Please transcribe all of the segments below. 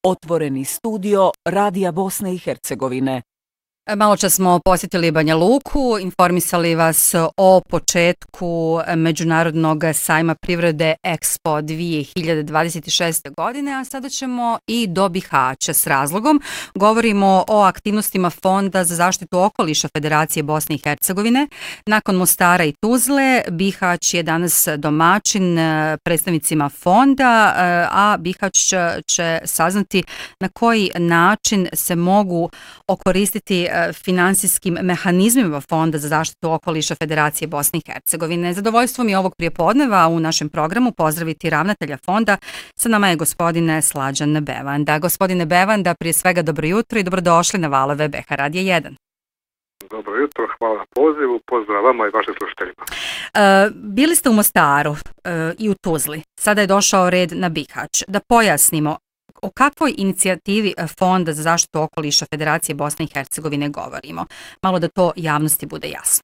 Otvoreni studio Radija Bosne i Hercegovine. Maločas smo posjetili Banja Luku, informisali vas o početku Međunarodnog sajma privrede Expo 2026. godine, a sada ćemo i do Bihaća s razlogom. Govorimo o aktivnostima Fonda za zaštitu okoliša Federacije Bosne i Hercegovine. Nakon Mostara i Tuzle, Bihać je danas domaćin predstavnicima fonda, a Bihać će saznati na koji način se mogu okoristiti finansijskim mehanizmima Fonda za zaštitu okoliša Federacije Bosne i Hercegovine. Zadovoljstvo mi je ovog prijepodneva u našem programu pozdraviti ravnatelja fonda. Sa nama je gospodine Slađan Bevanda. Gospodine Bevanda, prije svega dobro jutro i dobrodošli na valove BH Radija 1. Dobro jutro, hvala na pozivu, pozdrav vama i vašim slušateljima. Bili ste u Mostaru i u Tuzli, sada je došao red na Bihać. Da pojasnimo, o kakvoj inicijativi Fonda za zaštitu okoliša Federacije Bosne i Hercegovine govorimo? Malo da to javnosti bude jasno.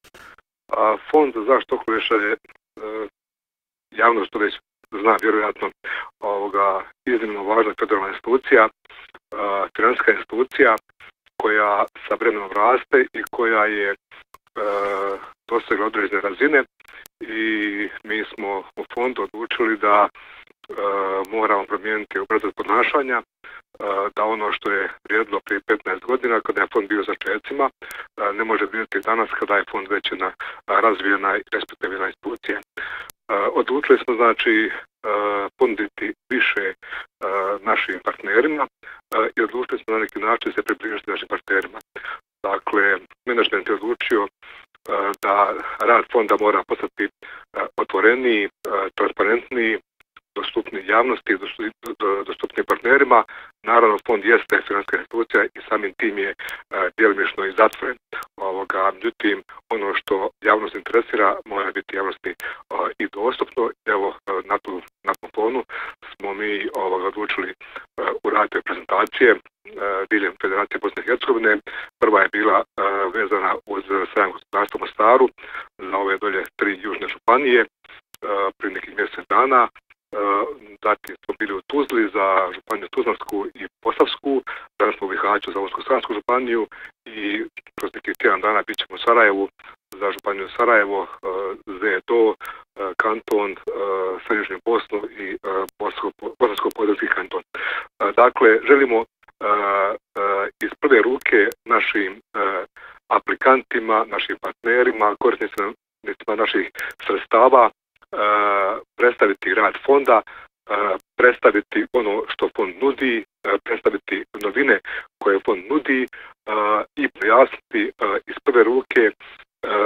Fond za zaštitu okoliša je, javnost to već zna vjerojatno, iznimno važna federalna institucija, financijska institucija koja sa vremenom raste i koja je dosegla određene razine i mi smo u fondu odlučili da moramo promijeniti obrazac ponašanja, da ono što je vrijedilo prije 15 godina kada je fond bio začecima ne može biti danas kada je fond već jedna razvijena i respektabilna institucija. Odlučili smo znači ponuditi više našim partnerima i odlučili smo na neki način se približiti našim partnerima. Dakle, menadžment je odlučio da rad fonda mora postati otvoreniji, transparentniji, dostupni javnosti, dostupni partnerima. Naravno, fond jeste financijska institucija i samim tim je djelomično i zatvoren. Međutim, ono što javnost interesira mora biti javnosti i dostupno. Evo, na tom fonu smo mi odlučili uraditi prezentacije diljem Federacije Bosne i Hercegovine. Prva je bila vezana uz sajam gospodarstva u Mostaru za ove dolje 3 južne županije prije nekih mjesec dana. Zatim smo bili u Tuzli za županiju Tuzlansku i Posavsku, danas smo u Bihaću za Unsko-Stransku županiju i kroz nekih tjedan dana bit ćemo u Sarajevu za županiju Sarajevo, ZEDO, kanton, Središnju Bosnu i Bosansko-Podravski kanton. Dakle, želimo iz prve ruke našim aplikantima, našim partnerima, korisnicima naših sredstava predstaviti rad fonda, predstaviti ono što fond nudi, predstaviti novine koje fond nudi i pojasniti iz prve ruke